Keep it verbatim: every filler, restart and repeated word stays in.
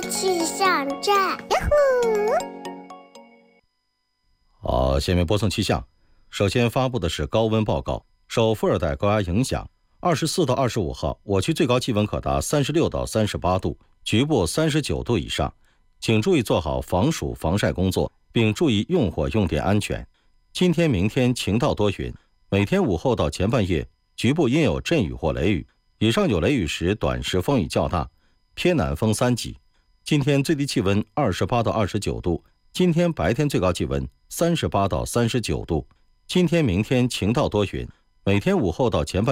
气象站。 好，下面播送气象。首先发布的是高温报告，受副热带高压影响，二十四到二十五号，我区最高气温可达三十六到三十八度，局部三十九度以上，请注意做好防暑防晒工作，并注意用火用电安全。今天、明天晴到多云，每天午后到前半夜局部阴有阵雨或雷雨，以上有雷雨时短时风雨较大，偏南风三级。今天最低气温二十八到二十九度，今天白天最高气温三十八到三十九度。今天、明天晴到多云，每天午后到前半